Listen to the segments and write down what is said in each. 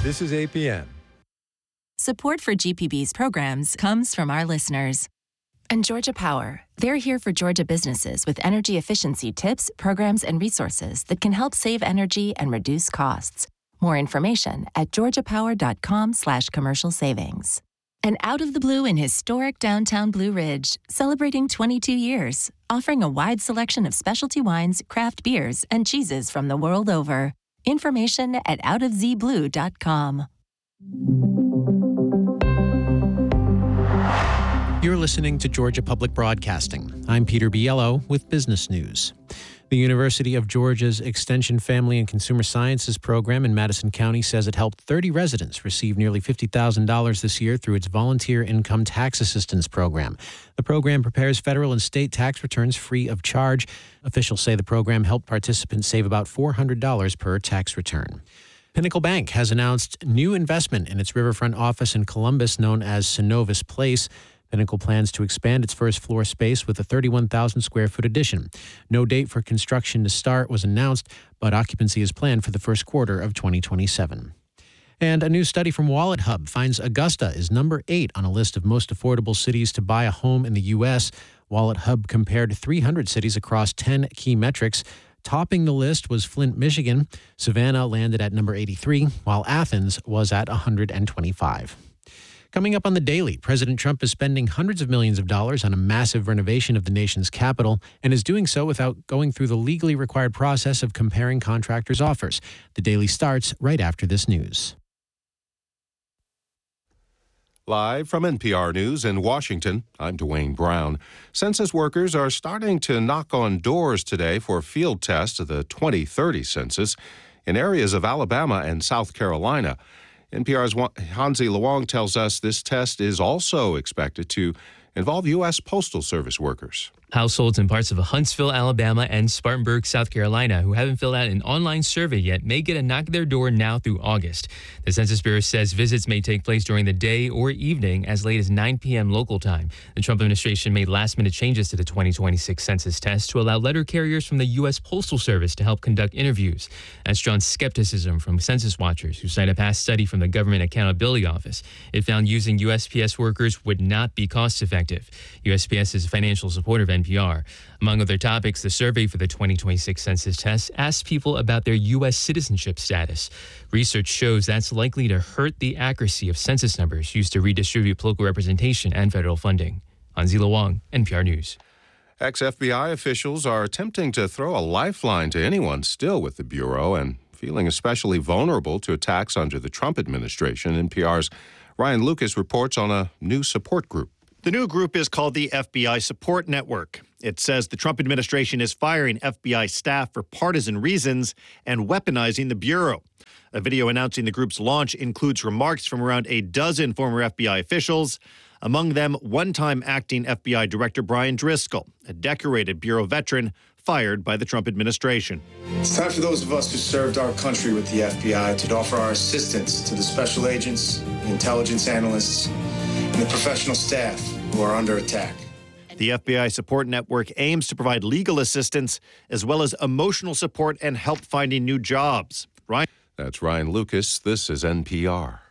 This is APM. Support for GPB's programs comes from our listeners. And Georgia Power. They're here for Georgia businesses with energy efficiency tips, programs, and resources that can help save energy and reduce costs. More information at georgiapower.com/commercial savings. And Out of the Blue in historic downtown Blue Ridge, celebrating 22 years, offering a wide selection of specialty wines, craft beers, and cheeses from the world over. Information at outofzblue.com. You're listening to Georgia Public Broadcasting. I'm Peter Biello with Business News. The University of Georgia's Extension Family and Consumer Sciences program in Madison County says it helped 30 residents receive nearly $50,000 this year through its Volunteer Income Tax Assistance program. The program prepares federal and state tax returns free of charge. Officials say the program helped participants save about $400 per tax return. Pinnacle Bank has announced new investment in its riverfront office in Columbus known as Synovus Place. Pinnacle plans to expand its first floor space with a 31,000 square foot addition. No date for construction to start was announced, but occupancy is planned for the first quarter of 2027. And a new study from WalletHub finds Augusta is number 8 on a list of most affordable cities to buy a home in the U.S. WalletHub compared 300 cities across 10 key metrics. Topping the list was Flint, Michigan. Savannah landed at number 83, while Athens was at 125. Coming up on the Daily, President Trump is spending hundreds of millions of dollars on a massive renovation of the nation's capital and is doing so without going through the legally required process of comparing contractors' offers. The Daily starts right after this news. Live from NPR News in Washington, I'm Dwayne Brown. Census workers are starting to knock on doors today for field tests of the 2030 census in areas of Alabama and South Carolina. NPR's Hansi Luong tells us this test is also expected to involve U.S. Postal Service workers. Households in parts of Huntsville, Alabama, and Spartanburg, South Carolina, who haven't filled out an online survey yet, may get a knock at their door now through August. The Census Bureau says visits may take place during the day or evening as late as 9 p.m. local time. The Trump administration made last-minute changes to the 2026 census test to allow letter carriers from the U.S. Postal Service to help conduct interviews. That's drawn skepticism from census watchers who cite a past study from the Government Accountability Office. It found using USPS workers would not be cost-effective. USPS is a financial supporter of NPR. Among other topics, the survey for the 2026 census test asked people about their U.S. citizenship status. Research shows that's likely to hurt the accuracy of census numbers used to redistribute local representation and federal funding. Hansi Luong, NPR News. Ex-FBI officials are attempting to throw a lifeline to anyone still with the Bureau and feeling especially vulnerable to attacks under the Trump administration. NPR's Ryan Lucas reports on a new support group. The new group is called the FBI Support Network. It says the Trump administration is firing FBI staff for partisan reasons and weaponizing the Bureau. A video announcing the group's launch includes remarks from around a dozen former FBI officials, among them one-time acting FBI Director Brian Driscoll, a decorated Bureau veteran fired by the Trump administration. It's time for those of us who served our country with the FBI to offer our assistance to the special agents, the intelligence analysts, and the professional staff who are under attack. The FBI Support Network aims to provide legal assistance as well as emotional support and help finding new jobs. Ryan? That's Ryan Lucas. This is NPR.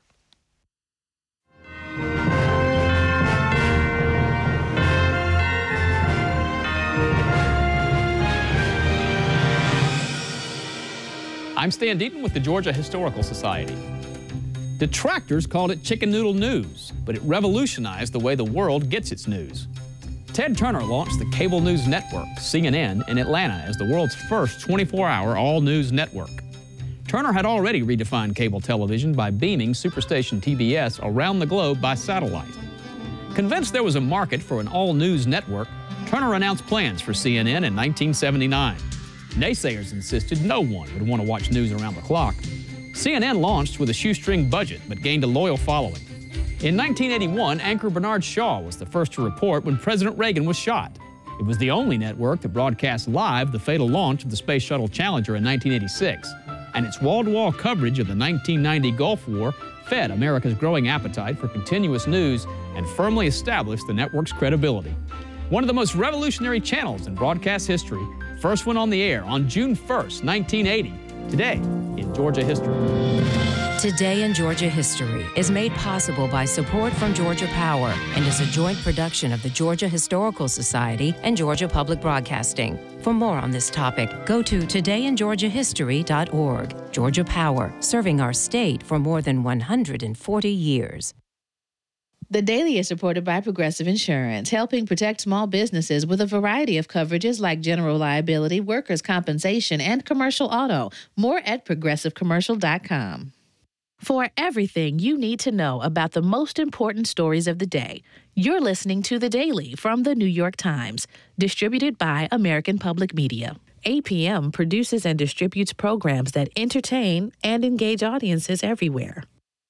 I'm Stan Deaton with the Georgia Historical Society. Detractors called it chicken noodle news, but it revolutionized the way the world gets its news. Ted Turner launched the cable news network, CNN, in Atlanta as the world's first 24-hour all-news network. Turner had already redefined cable television by beaming Superstation TBS around the globe by satellite. Convinced there was a market for an all-news network, Turner announced plans for CNN in 1979. Naysayers insisted no one would want to watch news around the clock. CNN launched with a shoestring budget, but gained a loyal following. In 1981, anchor Bernard Shaw was the first to report when President Reagan was shot. It was the only network that broadcast live the fatal launch of the Space Shuttle Challenger in 1986, and its wall-to-wall coverage of the 1990 Gulf War fed America's growing appetite for continuous news and firmly established the network's credibility. One of the most revolutionary channels in broadcast history first went on the air on June 1st, 1980, today in Georgia history. Today in Georgia History is made possible by support from Georgia Power and is a joint production of the Georgia Historical Society and Georgia Public Broadcasting. For more on this topic, go to todayingeorgiahistory.org. Georgia Power, serving our state for more than 140 years. The Daily is supported by Progressive Insurance, helping protect small businesses with a variety of coverages like general liability, workers' compensation, and commercial auto. More at progressivecommercial.com. For everything you need to know about the most important stories of the day, you're listening to The Daily from The New York Times, distributed by American Public Media. APM produces and distributes programs that entertain and engage audiences everywhere.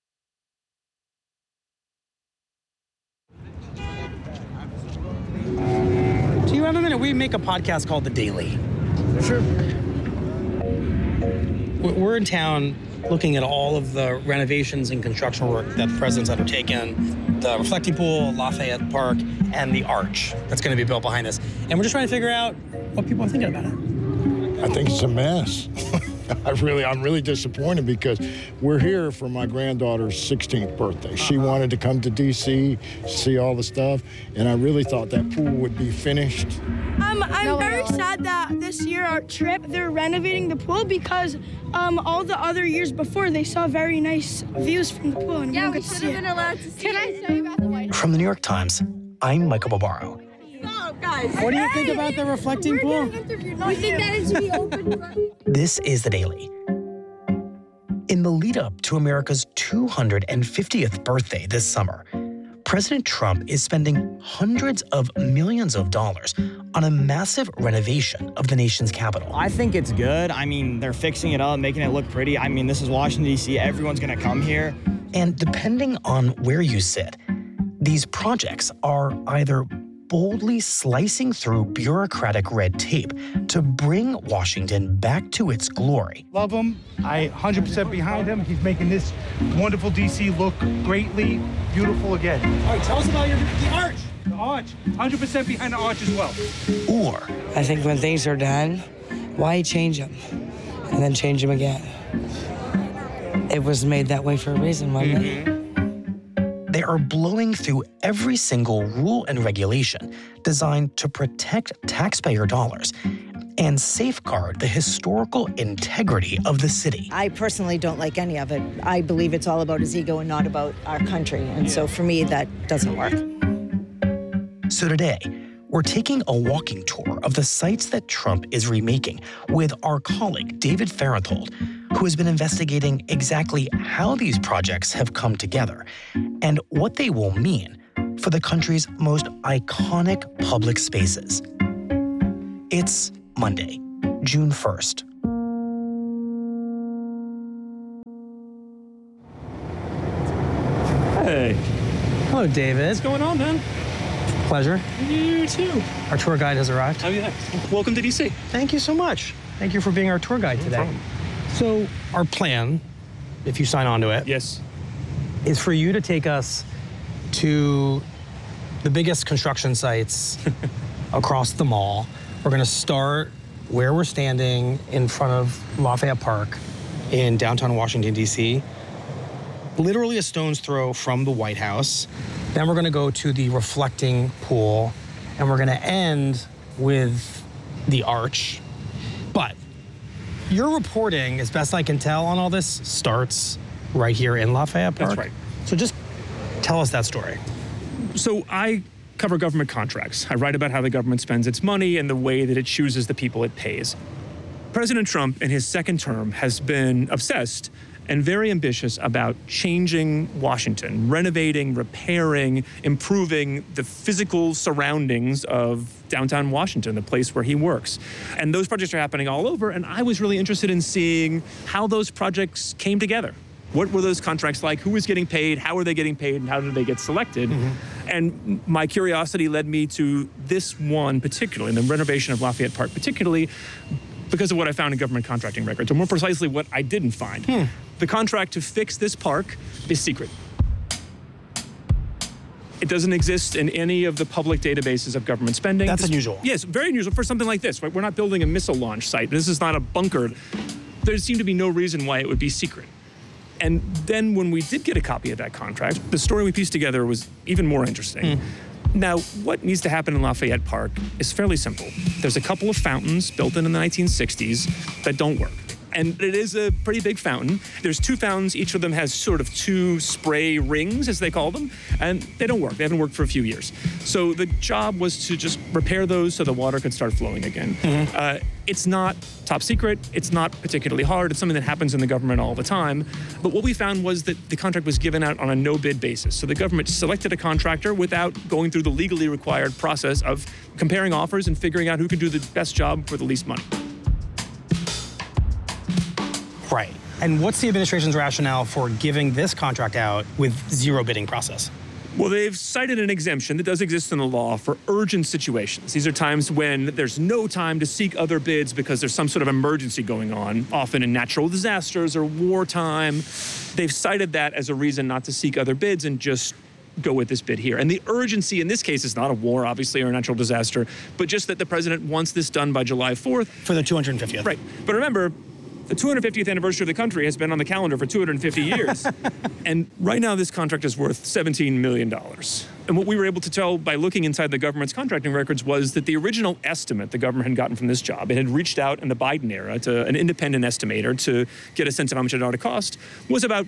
Do you have a minute? We make a podcast called The Daily. Sure. We're in town looking at all of the renovations and construction work that the president's undertaken, the reflecting pool, Lafayette Park, and the arch that's going to be built behind us. And we're just trying to figure out what people are thinking about it. I think it's a mess. I'm really disappointed because we're here for my granddaughter's 16th birthday. She wanted to come to D.C., see all the stuff, and I really thought that pool would be finished. I'm very sad that this year, our trip, they're renovating the pool because all the other years before, they saw very nice views from the pool. And yeah, we should have been allowed to see. Can I tell you about the White House? From The New York Times, I'm Michael Barbaro. Stop, guys. What do you think about the reflecting pool? We think that it should be open. This is The Daily. In the lead up to America's 250th birthday this summer, President Trump is spending hundreds of millions of dollars on a massive renovation of the nation's capital. I think it's good. I mean, they're fixing it up, making it look pretty. I mean, this is Washington, D.C. Everyone's going to come here. And depending on where you sit, these projects are either boldly slicing through bureaucratic red tape to bring Washington back to its glory. Love him. I 100% behind him. He's making this wonderful D.C. look greatly beautiful again. All right, tell us about the arch. The arch. 100% behind the arch as well. Or I think when things are done, why change them and then change them again? It was made that way for a reason, wasn't it? They are blowing through every single rule and regulation designed to protect taxpayer dollars and safeguard the historical integrity of the city. I personally don't like any of it. I believe it's all about his ego and not about our country. And so for me, that doesn't work. So today, we're taking a walking tour of the sites that Trump is remaking with our colleague, David Fahrenthold, who has been investigating exactly how these projects have come together and what they will mean for the country's most iconic public spaces. It's Monday, June 1st. Hey. Hello, David. What's going on, man? Pleasure. You too. Our tour guide has arrived. Oh, yeah. Welcome to D.C. Thank you so much. Thank you for being our tour guide today. So our plan, if you sign on to it, yes, is for you to take us to the biggest construction sites across the mall. We're going to start where we're standing in front of Lafayette Park in downtown Washington, D.C., literally a stone's throw from the White House. Then we're going to go to the reflecting pool, and we're going to end with the arch. But your reporting, as best I can tell on all this, starts right here in Lafayette Park. That's right. So just tell us that story. So I cover government contracts. I write about how the government spends its money and the way that it chooses the people it pays. President Trump, in his second term, has been obsessed and very ambitious about changing Washington, renovating, repairing, improving the physical surroundings of downtown Washington, the place where he works. And those projects are happening all over, and I was really interested in seeing how those projects came together. What were those contracts like? Who was getting paid? How were they getting paid? And how did they get selected? And my curiosity led me to this one particularly, the renovation of Lafayette Park particularly, because of what I found in government contracting records, or more precisely, what I didn't find. The contract to fix this park is secret. It doesn't exist in any of the public databases of government spending. That's unusual. Yes, very unusual for something like this, right? We're not building a missile launch site. This is not a bunker. There seemed to be no reason why it would be secret. And then when we did get a copy of that contract, the story we pieced together was even more interesting. Now, what needs to happen in Lafayette Park is fairly simple. There's a couple of fountains built in the 1960s that don't work. And it is a pretty big fountain. There's 2 fountains. Each of them has sort of 2 spray rings, as they call them, and they don't work. They haven't worked for a few years. So the job was to just repair those so the water could start flowing again. It's not top secret. It's not particularly hard. It's something that happens in the government all the time. But what we found was that the contract was given out on a no-bid basis. So the government selected a contractor without going through the legally required process of comparing offers and figuring out who could do the best job for the least money. Right. And what's the administration's rationale for giving this contract out with zero bidding process? Well, they've cited an exemption that does exist in the law for urgent situations. These are times when there's no time to seek other bids because there's some sort of emergency going on, often in natural disasters or wartime. They've cited that as a reason not to seek other bids and just go with this bid here. And the urgency in this case is not a war, obviously, or a natural disaster, but just that the president wants this done by July 4th. For the 250th. Right. But remember, the 250th anniversary of the country has been on the calendar for 250 years. And right now, this contract is worth $17 million. And what we were able to tell by looking inside the government's contracting records was that the original estimate the government had gotten from this job, it had reached out in the Biden era to an independent estimator to get a sense of how much it ought to cost, was about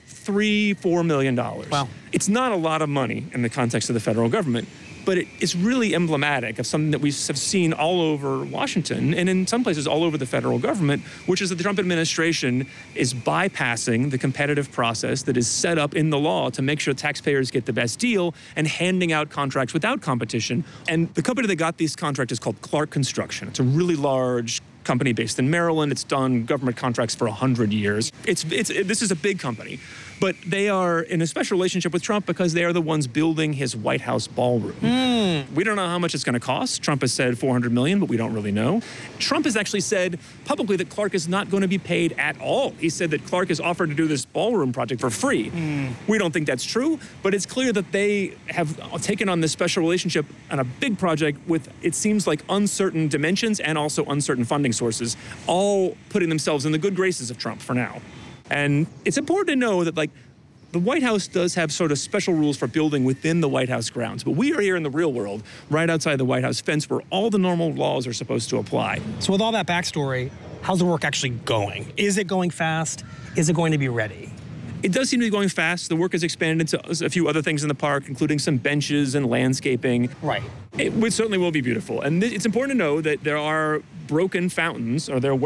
$4 million. Wow. It's not a lot of money in the context of the federal government, but it's really emblematic of something that we have seen all over Washington and in some places all over the federal government, which is that the Trump administration is bypassing the competitive process that is set up in the law to make sure taxpayers get the best deal and handing out contracts without competition. And the company that got this contract is called Clark Construction. It's a really large company based in Maryland. It's done government contracts for 100 years. This is a big company, but they are in a special relationship with Trump because they are the ones building his White House ballroom. We don't know how much it's going to cost. Trump has said $400 million, but we don't really know. Trump has actually said publicly that Clark is not going to be paid at all. He said that Clark has offered to do this ballroom project for free. We don't think that's true, but it's clear that they have taken on this special relationship on a big project with, it seems like, uncertain dimensions and also uncertain funding sources, all putting themselves in the good graces of Trump for now. And it's important to know that, the White House does have sort of special rules for building within the White House grounds, but we are here in the real world, right outside the White House fence, where all the normal laws are supposed to apply. So with all that backstory, how's the work actually going? Is it going fast? Is it going to be ready? It does seem to be going fast. The work has expanded into a few other things in the park, including some benches and landscaping. Right. It certainly will be beautiful. And it's important to know that there were broken fountains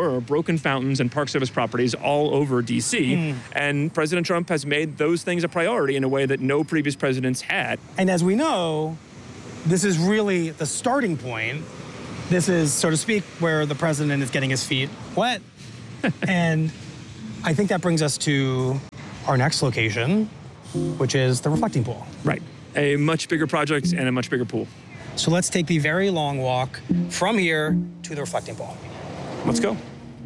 and Park Service properties all over D.C. And President Trump has made those things a priority in a way that no previous presidents had. And as we know, this is really the starting point. This is, so to speak, where the president is getting his feet wet. And I think that brings us to our next location, which is the reflecting pool. Right. A much bigger project and a much bigger pool. So let's take the very long walk from here to the reflecting pool. Let's go.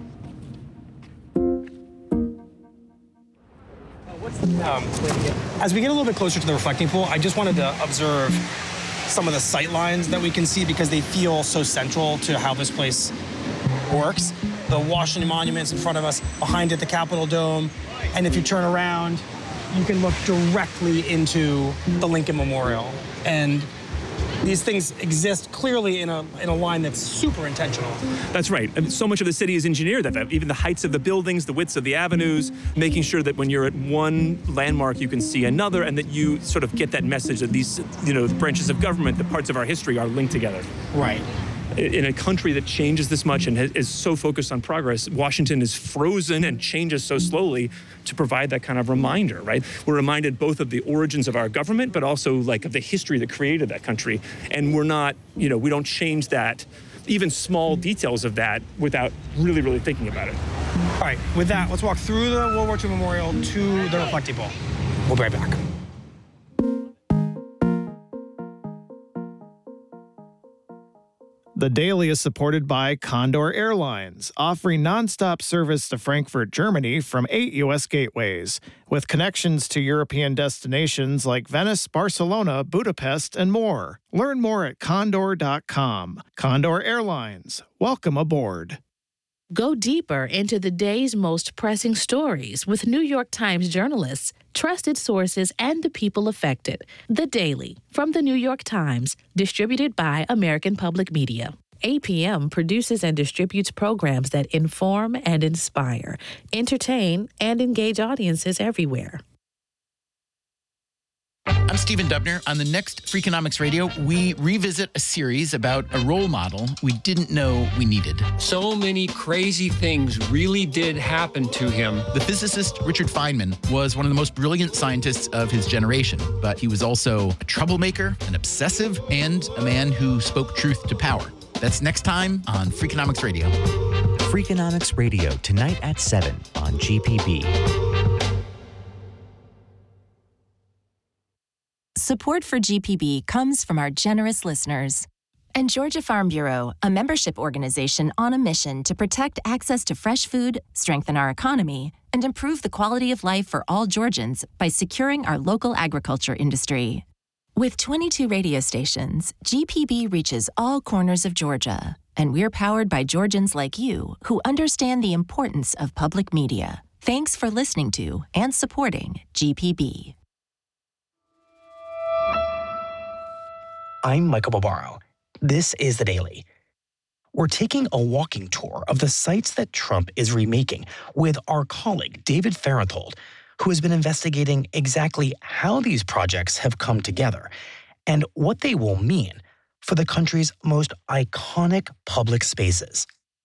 As we get a little bit closer to the reflecting pool, I just wanted to observe some of the sight lines that we can see because they feel so central to how this place works. The Washington Monument's in front of us, behind it, the Capitol Dome. And if you turn around, you can look directly into the Lincoln Memorial. And these things exist clearly in a line that's super intentional. That's right. And so much of the city is engineered that even the heights of the buildings, the widths of the avenues, making sure that when you're at one landmark, you can see another, and that you sort of get that message that these, the branches of government, the parts of our history are linked together. Right. In a country that changes this much and is so focused on progress, Washington is frozen and changes so slowly to provide that kind of reminder, right? We're reminded both of the origins of our government, but also of the history that created that country. And we're not, we don't change that, even small details of that, without really, really thinking about it. All right, with that, let's walk through the World War II Memorial to the reflecting pool. We'll be right back. The Daily is supported by Condor Airlines, offering nonstop service to Frankfurt, Germany from 8 U.S. gateways, with connections to European destinations like Venice, Barcelona, Budapest, and more. Learn more at condor.com. Condor Airlines. Welcome aboard. Go deeper into the day's most pressing stories with New York Times journalists, trusted sources, and the people affected. The Daily from the New York Times, distributed by American Public Media. APM produces and distributes programs that inform and inspire, entertain, and engage audiences everywhere. I'm Stephen Dubner. On the next Freakonomics Radio, we revisit a series about a role model we didn't know we needed. So many crazy things really did happen to him. The physicist Richard Feynman was one of the most brilliant scientists of his generation, but he was also a troublemaker, an obsessive, and a man who spoke truth to power. That's next time on Freakonomics Radio. Freakonomics Radio, tonight at 7 on GPB. Support for GPB comes from our generous listeners. And Georgia Farm Bureau, a membership organization on a mission to protect access to fresh food, strengthen our economy, and improve the quality of life for all Georgians by securing our local agriculture industry. With 22 radio stations, GPB reaches all corners of Georgia, and we're powered by Georgians like you who understand the importance of public media. Thanks for listening to and supporting GPB. I'm Michael Barbaro. This is The Daily. We're taking a walking tour of the sites that Trump is remaking with our colleague, David Fahrenthold, who has been investigating exactly how these projects have come together and what they will mean for the country's most iconic public spaces.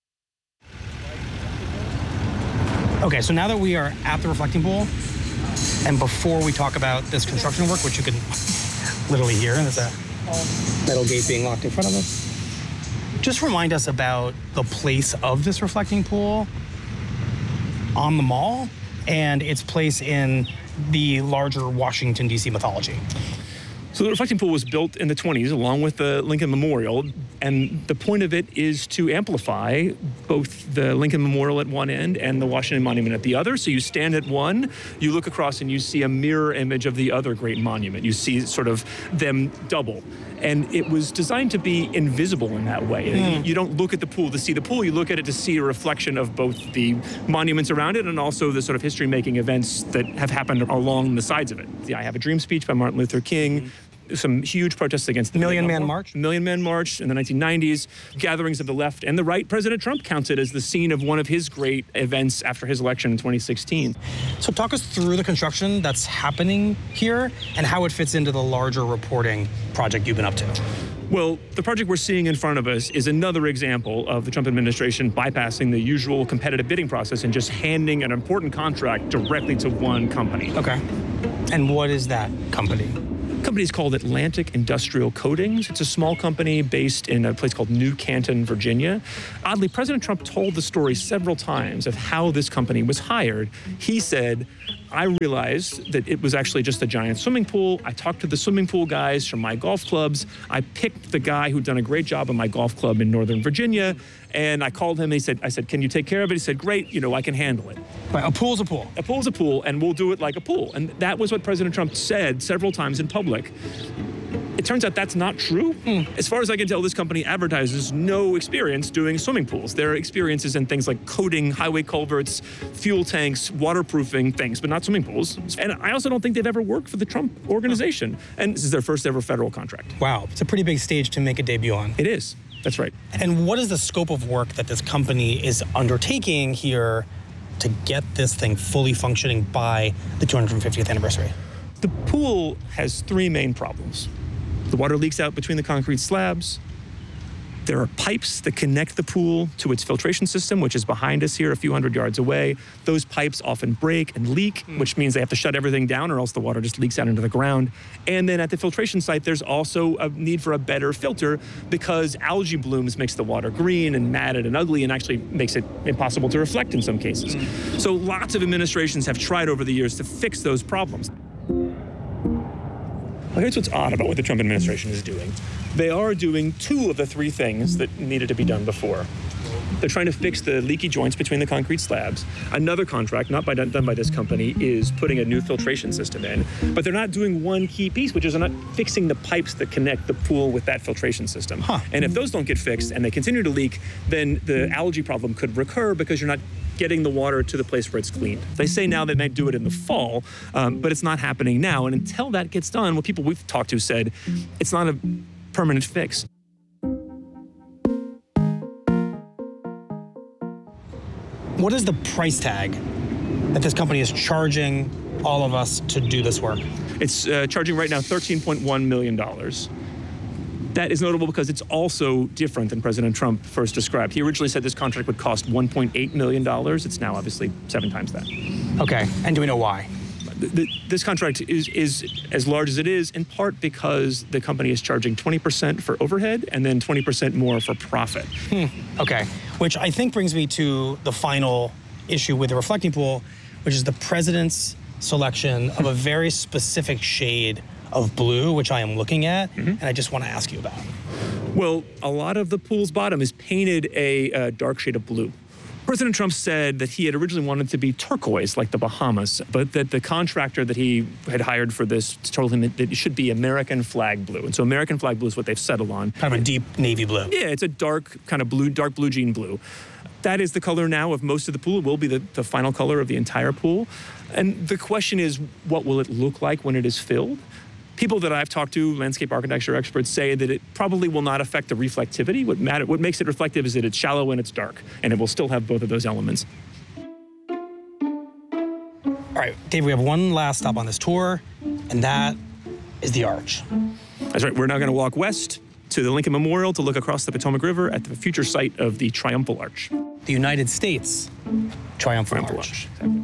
Okay, so now that we are at the reflecting pool, and before we talk about this construction work, which you can literally hear, there's a metal gate being locked in front of us. Just remind us about the place of this reflecting pool on the mall and its place in the larger Washington, D.C. mythology. So the reflecting pool was built in the 20s along with the Lincoln Memorial, and the point of it is to amplify both the Lincoln Memorial at one end and the Washington Monument at the other. So you stand at one, you look across and you see a mirror image of the other great monument. You see sort of them double. And it was designed to be invisible in that way. You don't look at the pool to see the pool, you look at it to see a reflection of both the monuments around it and also the sort of history-making events that have happened along the sides of it. The I Have a Dream speech by Martin Luther King, some huge protests against the Million Man March? Million Man March in the 1990s, gatherings of the left and the right. President Trump counts it as the scene of one of his great events after his election in 2016. So talk us through the construction that's happening here and how it fits into the larger reporting project you've been up to. Well, the project we're seeing in front of us is another example of the Trump administration bypassing the usual competitive bidding process and just handing an important contract directly to one company. Okay. And what is that company? The company is called Atlantic Industrial Coatings. It's a small company based in a place called New Canton, Virginia. Oddly, President Trump told the story several times of how this company was hired. He said, I realized that it was actually just a giant swimming pool. I talked to the swimming pool guys from my golf clubs. I picked the guy who'd done a great job in my golf club in Northern Virginia, and I called him. And I said, can you take care of it? He said, great, I can handle it. Right, a pool's a pool. A pool's a pool, and we'll do it like a pool. And that was what President Trump said several times in public. It turns out that's not true. As far as I can tell, this company advertises no experience doing swimming pools. Their experience is in things like coating highway culverts, fuel tanks, waterproofing things, but not swimming pools. And I also don't think they've ever worked for the Trump organization. And this is their first ever federal contract. Wow, it's a pretty big stage to make a debut on. It is. That's right. And what is the scope of work that this company is undertaking here to get this thing fully functioning by the 250th anniversary? The pool has three main problems. The water leaks out between the concrete slabs. There are pipes that connect the pool to its filtration system, which is behind us here a few hundred yards away. Those pipes often break and leak, which means they have to shut everything down or else the water just leaks out into the ground. And then at the filtration site, there's also a need for a better filter because algae blooms makes the water green and matted and ugly and actually makes it impossible to reflect in some cases. So lots of administrations have tried over the years to fix those problems. Well, here's what's odd about what the Trump administration is doing. They are doing two of the three things that needed to be done before. They're trying to fix the leaky joints between the concrete slabs. Another contract, not done by this company, is putting a new filtration system in. But they're not doing one key piece, which is they're not fixing the pipes that connect the pool with that filtration system. And if those don't get fixed and they continue to leak, then the algae problem could recur because you're not getting the water to the place where it's cleaned. They say now they might do it in the fall, but it's not happening now. And until that gets done, what people we've talked to said, it's not a permanent fix. What is the price tag that this company is charging all of us to do this work? It's charging right now $13.1 million. That is notable because it's also different than President Trump first described. He originally said this contract would cost $1.8 million. It's now obviously 7 times that. Okay, and do we know why? This contract is as large as it is in part because the company is charging 20% for overhead and then 20% more for profit. Okay, which I think brings me to the final issue with the reflecting pool, which is the president's selection of a very specific shade of blue, which I am looking at, and I just want to ask you about. Well, a lot of the pool's bottom is painted a dark shade of blue. President Trump said that he had originally wanted to be turquoise, like the Bahamas, but that the contractor that he had hired for this told him that it should be American flag blue. And so American flag blue is what they've settled on. Kind of a deep navy blue. Yeah, it's a dark kind of blue, dark blue jean blue. That is the color now of most of the pool. It will be the final color of the entire pool. And the question is, what will it look like when it is filled? People that I've talked to, landscape architecture experts, say that it probably will not affect the reflectivity. What makes it reflective is that it's shallow and it's dark, and it will still have both of those elements. All right, Dave, we have one last stop on this tour, and that is the Arch. That's right. We're now going to walk west to the Lincoln Memorial to look across the Potomac River at the future site of the Triumphal Arch. The United States Triumphal Arch. Exactly.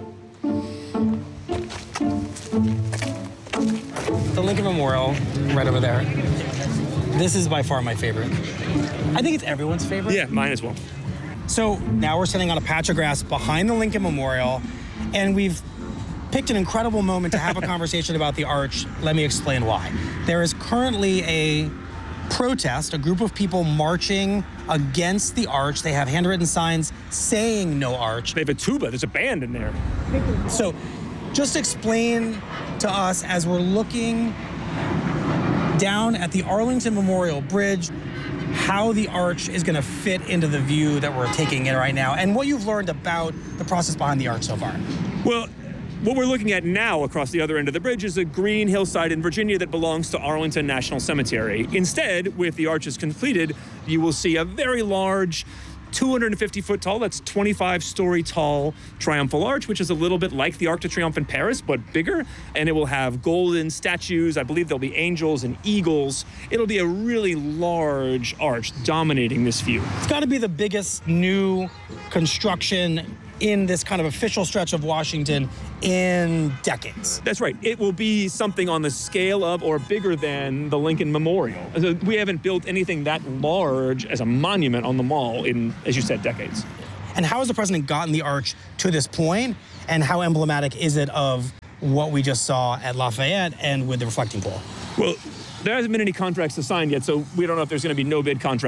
The Lincoln Memorial, right over there. This is by far my favorite. I think it's everyone's favorite. Yeah, mine as well. So now we're sitting on a patch of grass behind the Lincoln Memorial, and we've picked an incredible moment to have a conversation about the Arch. Let me explain why. There is currently a protest, a group of people marching against the Arch. They have handwritten signs saying no Arch. They have a tuba. There's a band in there. So just explain to us, as we're looking down at the Arlington Memorial Bridge, how the Arch is going to fit into the view that we're taking in right now, and what you've learned about the process behind the Arch so far. Well, what we're looking at now across the other end of the bridge is a green hillside in Virginia that belongs to Arlington National Cemetery. Instead, with the Arch is completed, you will see a very large 250-foot tall, that's 25-story tall Triumphal Arch, which is a little bit like the Arc de Triomphe in Paris, but bigger. And it will have golden statues. I believe there'll be angels and eagles. It'll be a really large arch dominating this view. It's got to be the biggest new construction in this kind of official stretch of Washington in decades. That's right. It will be something on the scale of or bigger than the Lincoln Memorial. We haven't built anything that large as a monument on the mall in, as you said, decades. And how has the president gotten the Arch to this point, and how emblematic is it of what we just saw at Lafayette and with the reflecting pool? Well, there hasn't been any contracts assigned yet, so we don't know if there's going to be no bid contract.